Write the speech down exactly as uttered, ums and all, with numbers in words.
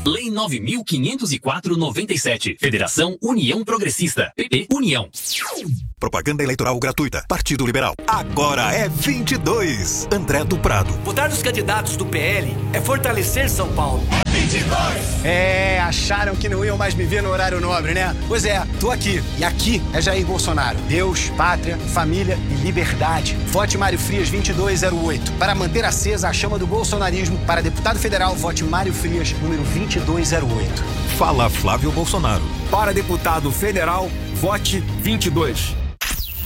Lei nove mil quinhentos e quatro barra noventa e sete. Federação União Progressista. P P União. Propaganda eleitoral gratuita. Partido Liberal. Agora é vinte e dois. André do Prado. Votar nos candidatos do P L é fortalecer São Paulo. vinte e dois! É, acharam que não iam mais me ver no horário nobre, né? Pois é, tô aqui. E aqui é Jair Bolsonaro. Deus, pátria, família e liberdade. Vote Mário Frias vinte e dois zero oito. Para manter acesa a chama do bolsonarismo, para deputado federal, vote Mário Frias, número vinte e dois zero oito. Fala Flávio Bolsonaro. Para deputado federal, vote vinte e dois.